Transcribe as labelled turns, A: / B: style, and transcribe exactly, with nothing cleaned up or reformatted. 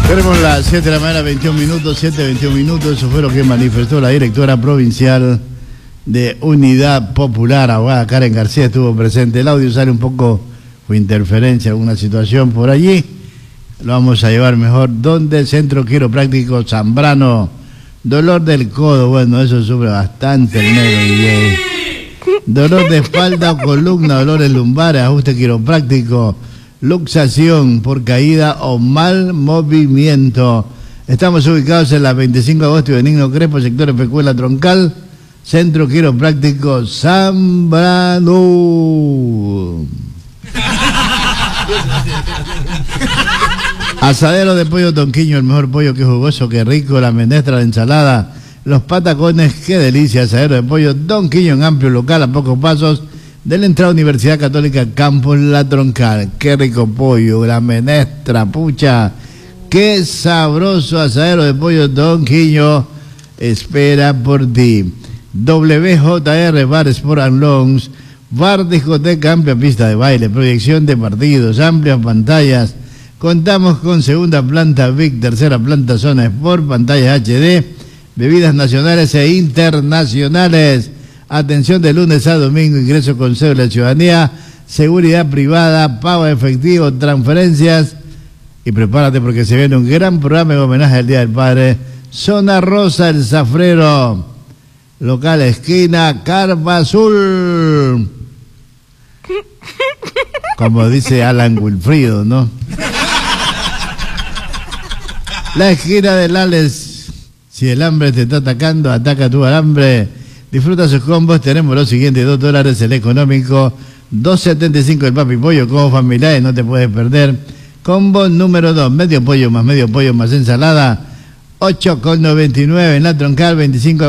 A: Tenemos las siete de la mañana, veintiún minutos, siete, veintiún minutos. Eso fue lo que manifestó la directora provincial de Unidad Popular, abogada Karen García, estuvo presente. El audio sale un poco con interferencia, alguna situación por allí. Lo vamos a llevar mejor. ¿Dónde? Centro Quiropráctico Zambrano. Dolor del codo, bueno, eso sufre bastante el negro D J. Dolor de espalda o columna, dolores lumbares, ajuste quiropráctico, luxación por caída o mal movimiento. Estamos ubicados en la veinticinco de agosto y Benigno Crespo, sector Especuela Troncal, Centro Quiropráctico Zambrano. Asadero de pollo Tonquiño, el mejor pollo, que jugoso, que rico, la menestra, la ensalada, los patacones, qué delicia. Asadero de pollo Tonquiño, en amplio local, a pocos pasos de la entrada Universidad Católica Campus La Troncal. Qué rico pollo, la menestra, pucha, qué sabroso. Asadero de pollo Tonquiño espera por ti. W J R Bar Sport and Lounge, bar, discoteca, amplia pista de baile, proyección de partidos, amplias pantallas. Contamos con segunda planta V I C, tercera planta Zona Sport, pantallas H D, bebidas nacionales e internacionales. Atención de lunes a domingo, ingreso con cédula de ciudadanía, seguridad privada, pago efectivo, transferencias. Y prepárate porque se viene un gran programa en homenaje al Día del Padre. Zona Rosa, El Zafrero, local esquina Carpa Azul. Como dice Alan Wilfrido, ¿no? La esquina del Alex. Si el hambre te está atacando, ataca tu alambre. Disfruta sus combos. Tenemos los siguientes: dos dólares el económico, dos setenta y cinco el papi pollo, como familiares, no te puedes perder. Combo número dos, medio pollo más medio pollo más ensalada, ocho con noventa y nueve en La Troncal, veinticinco